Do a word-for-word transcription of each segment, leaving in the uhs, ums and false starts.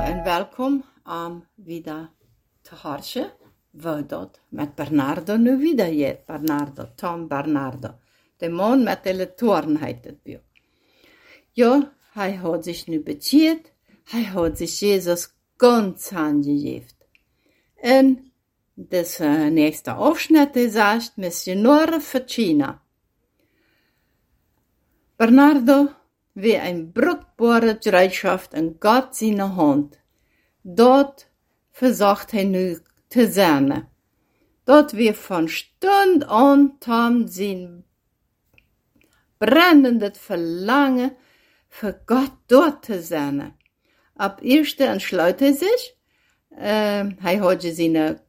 en welkom om wieder te horen wat dat met Bernardo nu wieder je. Bernardo, Tom Bernardo. De man met de toren heet het boek. Ja, hij had zich nu bekeerd. Hij had zich Jezus ganz aangegeven. En deze nächste afschnitt zegt Missionare für China. Bernardo wie ein bruchbare Bereitschaft in Gott seine Hand. Dort versucht er nu zu sein. Dort wir von Stund an Tom sein brennendes Verlangen für Gott dort zu sein. Ab erste entschloss er sich, äh, er hatte seine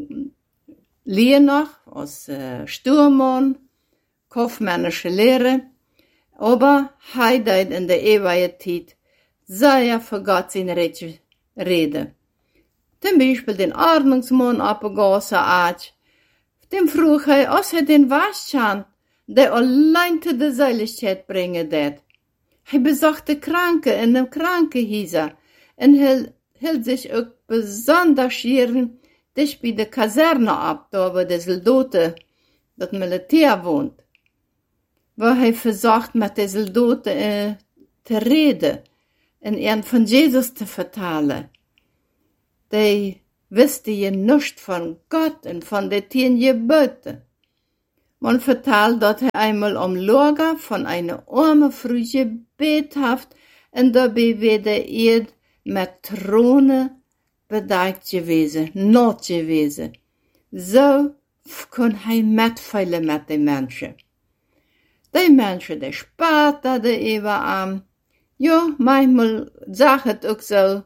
Lehre noch als äh, Sturmmann, kaufmännische Lehre, aber hij deed in de eeuwige tijd sehr für Gott seine Rede. Zum Beispiel den Ordnungsmann abgegossen hat. Dem vroeg hij, als hij den Waschan, der allein zu der Seiligkeit bringen det. Hij besuchte Kranke in dem Krankenhäuser und hielt, hielt sich auch besonders scheren dicht bei der Kaserne ab, da wo die Soldaten, das Militär wohnt. Wo hij versucht, mit den Soldaten äh, zu reden und ihnen von Jesus zu vertellen. Die wussten ja nichts von Gott und von den zehn Geboten. Man vertelt, dass er einmal am Lager von einer armen Frau gebet hat und dabei wieder er mit Throne bedeckt gewesen, not gewesen. So kann er mitfeilen mit den Menschen. Die Menschen, die spart da de Ewa an. Ja, manchmal sagt es auch so,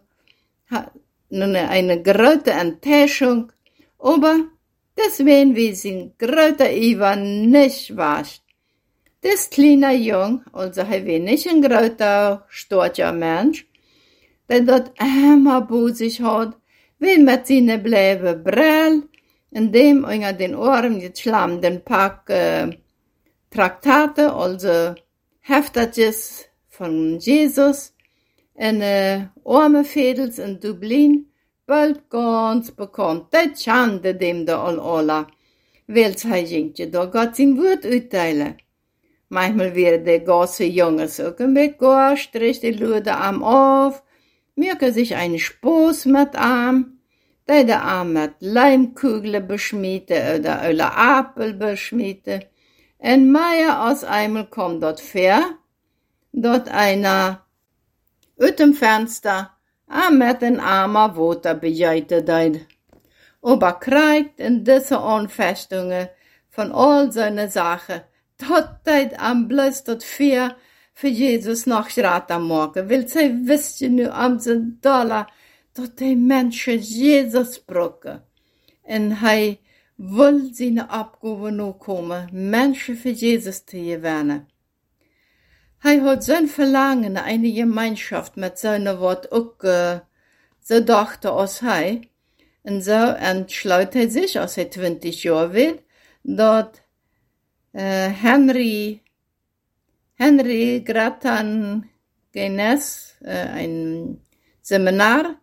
eine, eine große Enttäuschung, aber deswegen wie sie große Ewa nicht wascht. Das kleine Jung, also er war nicht ein großer, starker Mensch, der dort immer bei sich hat, will mit seinen bleiben Brill, in dem unter den Ohren jetzt schlamm den Pack, äh, Traktate, also Heftertjes von Jesus, in äh, arme Fädels in Dublin, bald ganz bekannt. Das schande dem da all alla, weil hij jingtje da Gott sein Wort utteilen. Manchmal wäre der ganze Junge so mit Gott, strich die Lude am auf, mirke sich einen Spaß mit am, der der Arm mit Leimkugeln beschmiete oder alle Apfel beschmiete. En Meier aus einmal kommt dort fair, dort einer uit dem Fenster, a mit den armer Water bejeite deid. Aber kriegt in diese Anfestungen von all seine Sachen, dort deid am bloß dort fair für Jesus noch Rat am Morgen, will sie wissen nu am den Dollar, dort die Menschen Jesus brücke. En hei will seine Abgabe noch kommen, Menschen für Jesus zu gewinnen. Er hat so ein Verlangen, eine Gemeinschaft mit seinem Wort auch äh, so dachte als er. Und so entschloss er sich, als er zwanzig Jahre wird, dort äh, Henry, Henry Gratan Genes, äh, ein Seminar,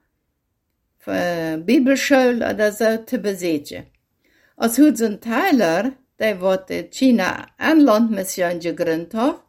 äh, Bibelschule oder so, zu besetzen. Als Hudson Tyler, der wat de China Anlandmission gegründet hat,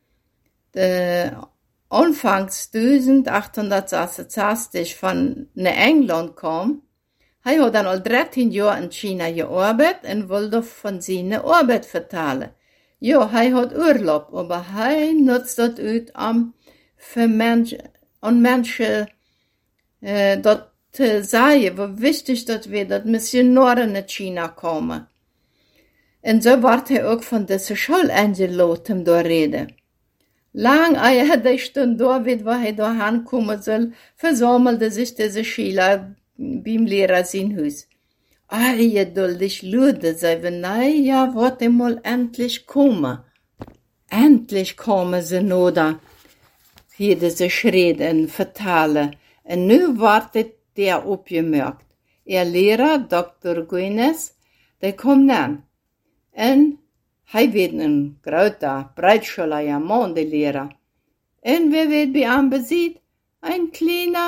de anfangs achtzehnhundertsechsundsechzig von ne England kam, hij hat dann al dreizehn Jahre in China gearbeitet und wollte von seiner Arbeit vertellen. Ja, hij hat Urlaub, aber hij nutzt das uit um für Menschen, an Menschen, äh, dat zu sagen, wie wichtig das wird, dass Missionare in China kommen. Und so ward er auch von dieser Schule eingeladen, um da reden. Lang ehe er Stunde da wird, wo er da hinkommen soll, versammelte sich diese Schüler beim Lehrer sein Haus. Ah, geduldig Leute, sagen, na ja, warte mal endlich kommen. Endlich kommen sie noch da. Hier diese Schreden vertalen. Und nu wartet der opgemerkt. Er Lehrer, Doktor Guinness, der kommt nan. En hij werd een grote, breitschuldige Mann, der Lehrer. En wer wird bei ihm besiegt? Ein kleiner,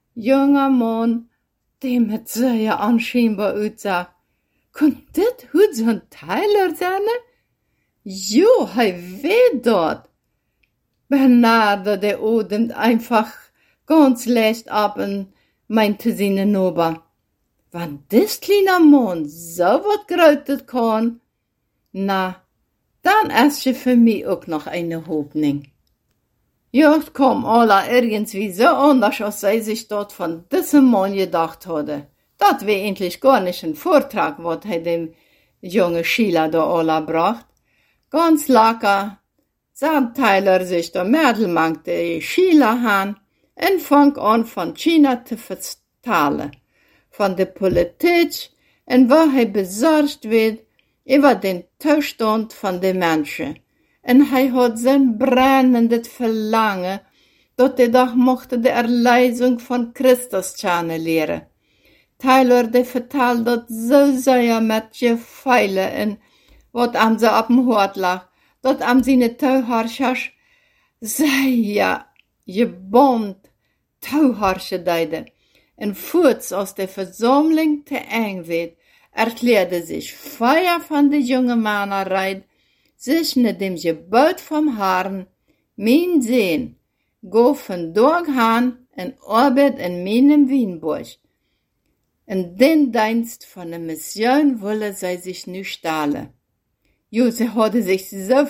junger Mann, der mit sehr anscheinbar aussah. Kon dit goed zo'n Tyler sein? Jo, hij weet dat. Bernardo, der odemt einfach ganz leicht ab und meinte seine Nober. Wenn das kleine Mann so wat grötet kann, na, dann ist sie für mich auch noch eine Hoffnung. Ja, es kam alle irgendwie so anders, als sie sich dort von diesem Mann gedacht hatte. Das wäre endlich gar nicht ein Vortrag, was er dem jungen Schüler da alle bracht. Ganz locker, sagt Tyler sich der Mädelmann die Schüler an und fang an von China zu vertalen. Von der Politik und wo er besorgt wird über den Zustand von den Menschen. Und er hat sein brennendes Verlangen, dass er doch mochte die Erlösung von Christus kennenlernen. Tyler, der vertelt das so sehr mit Gefeile und wat am ze op dem Hort lag, dat am seine Tauharschasch sehr gebombt Tauharsche deide. En voorts als de Versammlung te eng wird, erklärte sich Feuer von de junge Mannerei, sich ne dem Gebot vom Herrn, mein Sehn, go von durchhan en Arbeit in meinem Wienburg. In den Dienst von der Mission wolle sie sich nu stahlen. Jo, sie hatte sich so